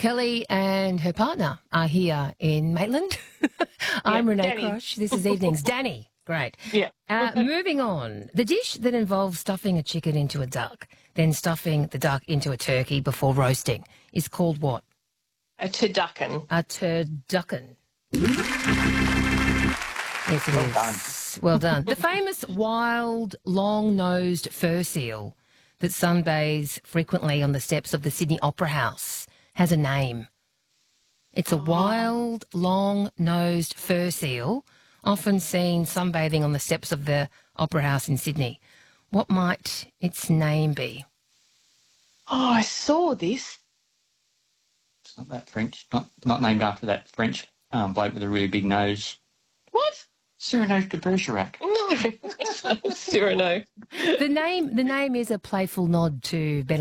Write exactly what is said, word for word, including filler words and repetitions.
Kelly and her partner are here in Maitland. I'm Yeah, Renee Danny. Crosh. This is Evenings. Danny, great. Yeah. Uh, moving on. The dish that involves stuffing a chicken into a duck, then stuffing the duck into a turkey before roasting is called what? A turducken. A turducken. Yes, it Well is. done. Well done. The famous wild, long-nosed fur seal that sunbathes frequently on the steps of the Sydney Opera House has a name. It's a wild, long-nosed fur seal, often seen sunbathing on the steps of the Opera House in Sydney. What might its name be? Oh, I saw this. It's not that French. Not not named after that French um, bloke with a really big nose. What? Cyrano de Bergerac. No. Cyrano. The name, the name is a playful nod to Ben